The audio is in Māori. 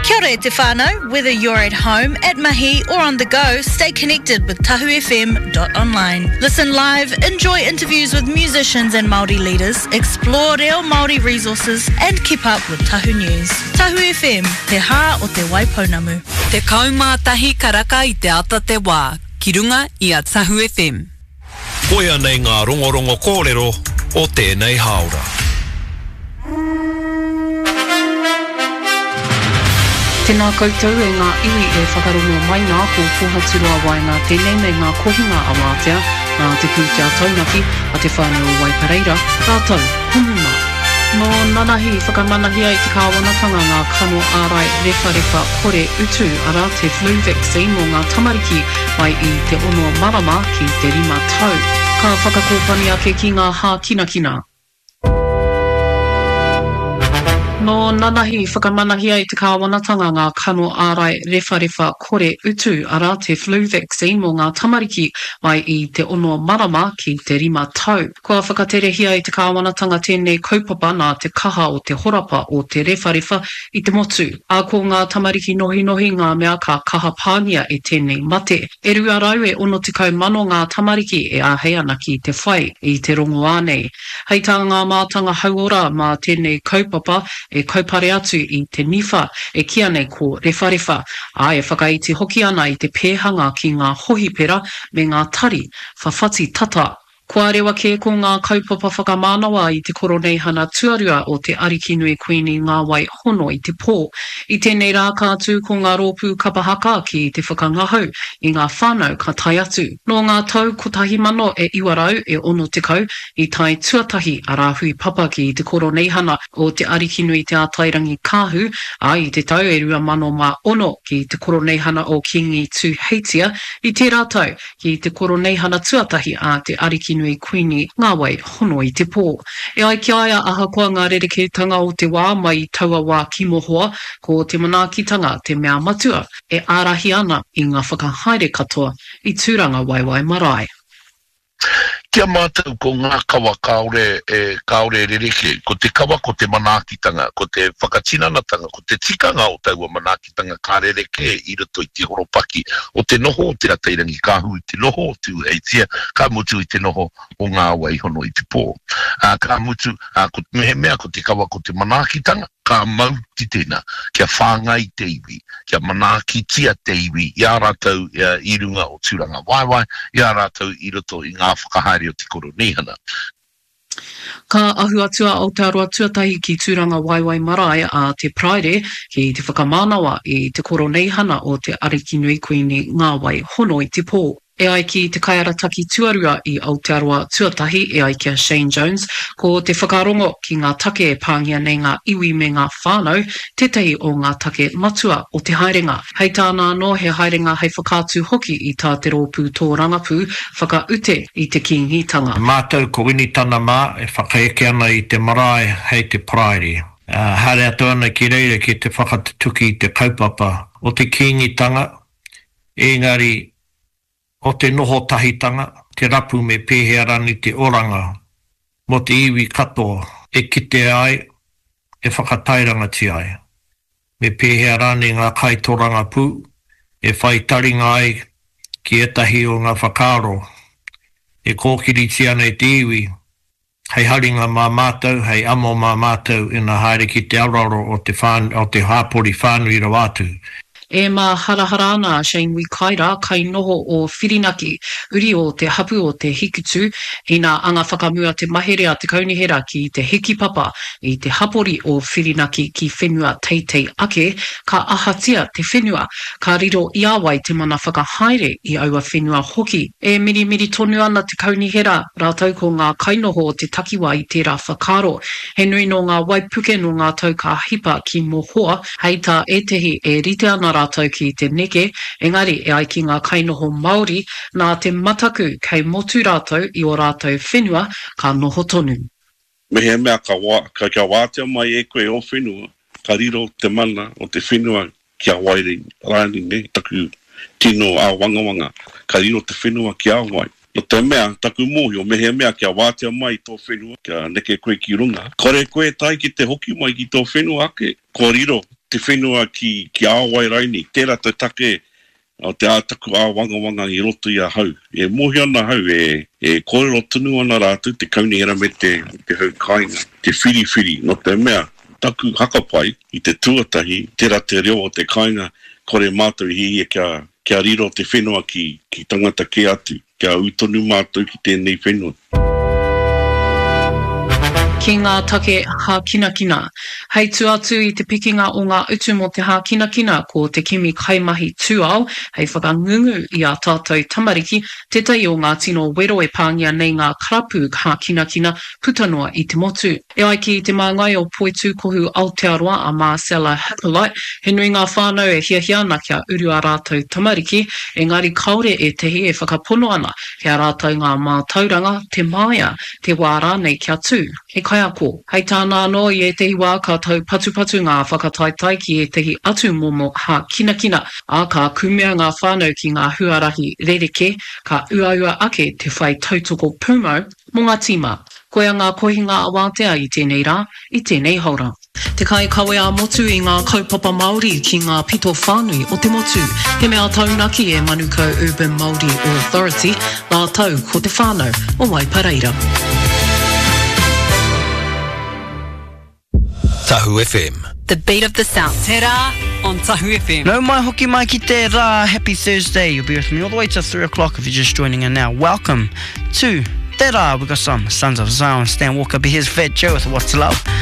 Kia ora te whānau, whether you're at home, at mahi or on the go, stay connected with tahufm.online. Listen live, enjoy interviews with musicians and Māori leaders, explore reo Māori resources and keep up with Tahu News. Tahu FM, te hā o te Waipounamu. Te kaumātahi karaka I te ata te wā, ki runga I a Tahu FM. Koia nei ngā rongorongo kōrero o tēnei haora. Tēnā koutou e ngā iwi e whakarongo mai ngā ko Pohaturua Waenga tēnei nei ngā kohinga awātea ngā te pūtea taunaki a te whānau Waipareira. Tātou, humuma. Nō nanahi whakamanahi ai te kāwanatanga ngā kano ārai rewharewa kore utu ara te flu vaccine o ngā tamariki mai I te ono marama ki te 5 tau. Ka whakakōpani ake ki ngā hā kinakina. Nō nanahi whakamanahi ai te kāwanatanga ngā kano ārai rewharewa kore utu ara te flu vaccine mo ngā tamariki mai I te ono marama ki te 5 tau. Kua whakaterehia ai te kāwanatanga tēnei kaupapa nā te kaha o te horapa o te rewharewa I te motu. A ko ngā tamariki nohi nohi ngā mea ka kaha pāngia e tēnei mate. E rua rau e 60 mano ngā tamariki e āhei ana ki te whai I te rongo ānei. Hei tā ngā mātanga hauora mā tēnei kaupapa e kaupare atu I te niwha e kia nei ko rewharewa. A e whakaiti hoki ana I te pēhanga ki ngā hohipera me ngā tari, whawhati tata. Kua rewa ke ko ngā kaupapa whakamānawa I te koronei hana tuarua o te Arikinui Queeni ngā wai hono I te pō. I tēnei rā kātū ko ngā rōpū kapahaka ki te whakangahau I ngā whānau ka tai atu. Nō ngā tau kotahi mano e iwarau e 60 I tai tuatahi a rāhui papa ki te koronei hana o te Arikinui te ātairangi kāhu a I te tau e 2,000 ki te koronei hana o Kingi Tū Heitia I te rātau ki te koronei hana tuatahi a te Arikinui Queeni ngā wai hono I te pō. E ai ki aia ahakoa ngā rerekētanga o te wā mai taua wā kimohoa ko te manaakitanga te mea matua e ārahi ana I ngā whakahaere katoa I tūranga waiwai marae. Kia mātou ko ngā kawa kaore rereke, ko te kawa ko te manaakitanga, ko te whakatinanatanga, ko te tikanga o taua manaakitanga ka rereke I roto I te horopaki o te noho o te atairangi kāhu I te noho o te heitia, ka mutu I te noho o ngā wai hono I te pō. Ka mutu, ko mehe mea ko te kawa ko te manaakitanga, ka mauti tēnā, kia whāngai te iwi, kia manaakitia te iwi, I a rātou I runga o tūranga waiwai, I a rātou I roto I ngā whakahaere o te koronei hana. Ka ahu atua Aotearoa tuatahi ki tūranga waiwai marae a te praere ki te whakamānawa I te koronei hana o te Arikinui Queeni ngā wai hono I te pō. E ai ki te kaiarataki tuarua I Aotearoa tuatahi e ai kia Shane Jones, ko te whakarongo ki ngā take e pāngia nei ngā iwi me ngā whānau, tetahi o ngā take matua o te haerenga. Hei tāna anō he haerenga hei whakātu hoki I tā te rōpū tō rangapū, whakaute I te kingitanga. Mātou ko winitana mā e whakaeke ana I te marae hei te praere. Hare atu ana ki reira ki te whakatutuki I te kaupapa o te kingitanga, engari o te noho tahitanga, te rapu me pēhearani te oranga, mo te iwi katoa, e kite ai, e whakatairanga ti ai. Me pēhearani ngā kaitoranga pū, e whai taringa ai ki etahi o ngā whakaro, e kōkiri ti ana I te iwi, hei haringa mā mātou, hei amo mā mātou ina haere ki te araro o te hāpori whānui rawātu. E mā harahara ana Shane Wikaira kai noho o Whirinaki, uri o te hapu o te hikutu, I ngā anga whakamua te mahere a te kaunihera ki te hiki papa I te hapori o Whirinaki ki whenua teitei ake, ka ahatia te whenua, ka riro I awai te mana whakahaere I aua whenua hoki. E mirimiri tonu ana te kaunihera, rātau ko ngā kainoho o te takiwa I tērā whakaro, he nui no ngā waipuke no ngā tau ka hipa ki mohoa, hei tā etehi e rite ana rātau ki te neke, engari e ai ki ngā kainoho Māori, nā te mataku kei motu rātau I o rātau whenua ka noho tonu. Mehea mea ka wātea mai e koe o whenua, ka riro te mana o te whenua kia wairi rāni ne, taku tino a wangawanga, ka riro te whenua kia wai. No te mea, taku mōhi o mehea mea kia wātea mai tō whenua, kia neke koe ki runga. Kore koe tai ki te hoki mai ki tō whenua ake, ko riro te whenua ki āwai raini, tērā te take o te ātaku a wanga I roto I a hau. E mohi ana hau, e kōrero tunu ana rātu, te kaunihera me te hau kāinga, te whiri, no te mea, taku hakapai I te tuatahi, tērā te reo o te kāinga, kore mātou I kia riro te whenua ki tangata ke atu, kia utonu mātou ki tēnei whenua. Ki ngā take hā kina. Hei tu atu I te pikinga o ngā utu mo te hā kina ko te kimi kaimahi tūao, hei whakangungu I a tātou tamariki, tētai o ngā tino wero e pāngia nei ngā karapu hā kina putanua I te motu. E ai ki te māngai o Poitu kohu Aotearoa a Marcella Hippolyte, he nui ngā whānau e hiahia ana kia uru a rātou tamariki, engari kaore e tehi e whakapono ana, he a rātou ngā mātauranga, te māia, te wārā nei kia tū. He kai ako, hei tāna anō I e tehi wā ka tau patu ngā whakataitai ki e tehi atu momo hā kina, a ka kumea ngā whānau ki ngā huarahi rereke, ka ua ake te whai tautoko pumo mō ngā tīma. Koea ngā kohinga awatea I tēnei rā, I tēnei haura. Te kai kawe a motu I ngā kaupapa Māori ki ngā pito whānui o te motu. He mea taunaki e Manukau Urban Māori Authority, nā tau ko te whānau o Waipareira. Tahu FM. The beat of the South. Te rā on Tahu FM. No mai hoki mai ki te rā. Happy Thursday. You'll be with me all the way to 3 o'clock if you're just joining in now. Welcome to Te Rā. We've got some Sons of Zion. Stan Walker be his Vet Joe with What's Love.